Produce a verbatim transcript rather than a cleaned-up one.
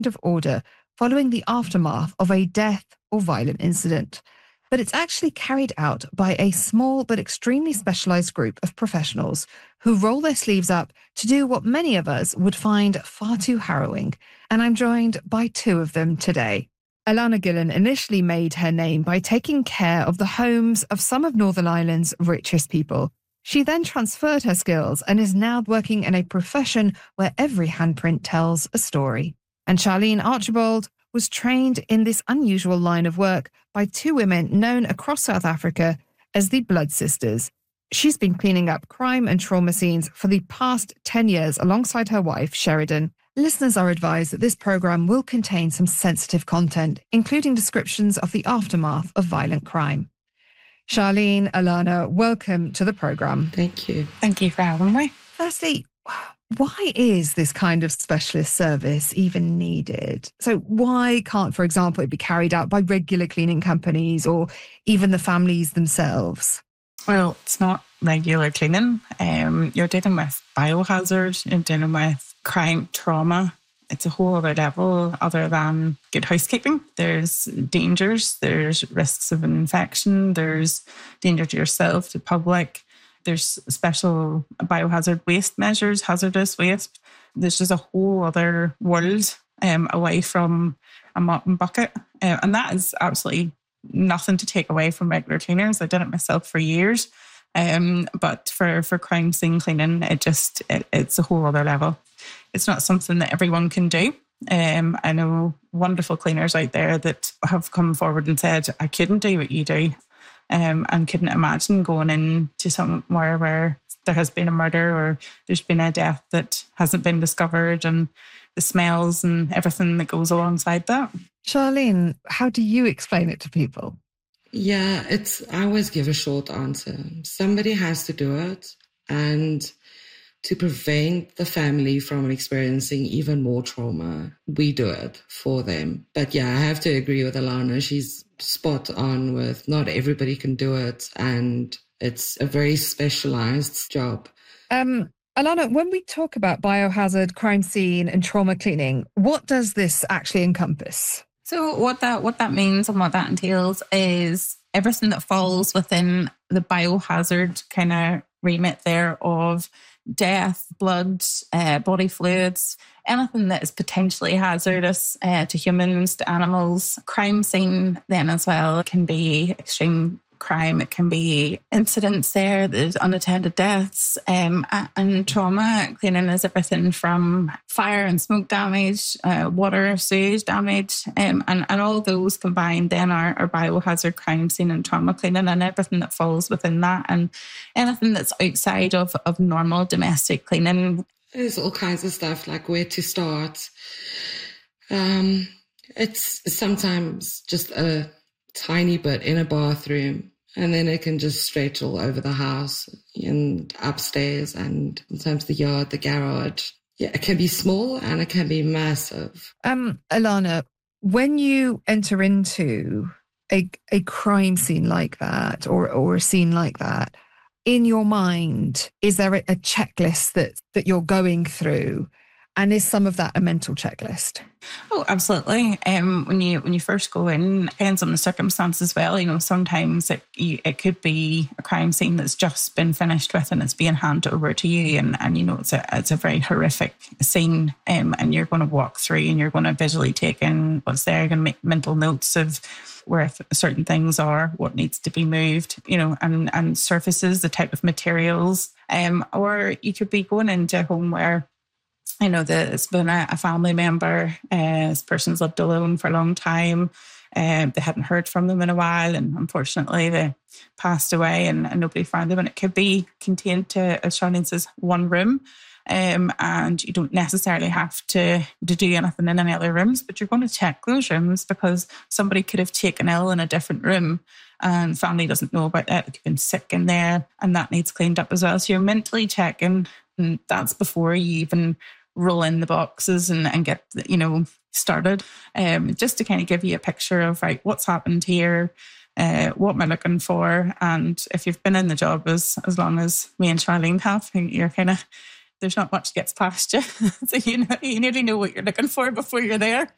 of order following the aftermath of a death or violent incident. But it's actually carried out by a small but extremely specialised group of professionals who roll their sleeves up to do what many of us would find far too harrowing. And I'm joined by two of them today. Alana Gillen initially made her name by taking care of the homes of some of Northern Ireland's richest people. She then transferred her skills and is now working in a profession where every handprint tells a story. And Charlene Archibald was trained in this unusual line of work by two women known across South Africa as the Blood Sisters. She's been cleaning up crime and trauma scenes for the past ten years alongside her wife, Sheridan. Listeners are advised that this programme will contain some sensitive content, including descriptions of the aftermath of violent crime. Charlene, Alana, welcome to the programme. Thank you. Thank you for having me. Firstly, why is this kind of specialist service even needed? So why can't, for example, it be carried out by regular cleaning companies or even the families themselves? Well, it's not regular cleaning. Um, you're dealing with biohazard, you're dealing with crime, trauma. It's a whole other level other than good housekeeping. There's dangers, there's risks of infection, there's danger to yourself, to the public. There's special biohazard waste measures, hazardous waste. There's just a whole other world um, away from a mop and bucket. Uh, and that is absolutely nothing to take away from regular cleaners. I did it myself for years. Um, but for, for crime scene cleaning, it just it, it's a whole other level. It's not something that everyone can do. Um, I know wonderful cleaners out there that have come forward and said, I couldn't do what you do. Um, and couldn't imagine going into somewhere where there has been a murder or there's been a death that hasn't been discovered, and the smells and everything that goes alongside that. Charlene, how do you explain it to people? Yeah, it's. I always give a short answer. Somebody has to do it, and to prevent the family from experiencing even more trauma, we do it for them. But yeah, I have to agree with Alana. She's spot on with not everybody can do it, and it's a very specialized job. Um, Alana, when we talk about biohazard, crime scene and trauma cleaning, what does this actually encompass? So what that what that means and what that entails is everything that falls within the biohazard kind of remit there of death, blood, uh, body fluids, anything that is potentially hazardous uh, to humans, to animals. Crime scene then as well can be extreme crime. It can be incidents there, there's unattended deaths, um, and trauma cleaning is everything from fire and smoke damage, uh, water, sewage damage, um, and, and all those combined then are, are biohazard crime scene and trauma cleaning, and everything that falls within that, and anything that's outside of, of normal domestic cleaning. There's all kinds of stuff, like where to start. Um, it's sometimes just a tiny bit in a bathroom, and then it can just stretch all over the house and upstairs and sometimes the yard, the garage. Yeah, it can be small and it can be massive. Um, Alana, when you enter into a a crime scene like that, or or a scene like that, in your mind, is there a, a checklist that that you're going through? And is some of that a mental checklist? Oh, absolutely. Um, when you when you first go in, it depends on the circumstance as well. You know, sometimes it you, it could be a crime scene that's just been finished with and it's being handed over to you, and, and you know it's a it's a very horrific scene. Um, and you're going to walk through and you're going to visually take in what's there. You're going to make mental notes of where th- certain things are, what needs to be moved, you know, and and surfaces, the type of materials. Um, or you could be going into a home where, you know, there's been a, a family member, uh, this person's lived alone for a long time. Um, they hadn't heard from them in a while, and unfortunately they passed away, and, and nobody found them. And it could be contained to, as Charlene says, one room. Um, and you don't necessarily have to, to do anything in any other rooms, but you're going to check those rooms because somebody could have taken ill in a different room and family doesn't know about that. They could have been sick in there, and that needs cleaned up as well. So you're mentally checking, and that's before you even roll in the boxes and, and get, you know, started. Um, just to kind of give you a picture of, right, what's happened here, uh, what am I looking for? And if you've been in the job as, as long as me and Charlene have, you're kind of, there's not much gets past you. So you know, you nearly know what you're looking for before you're there.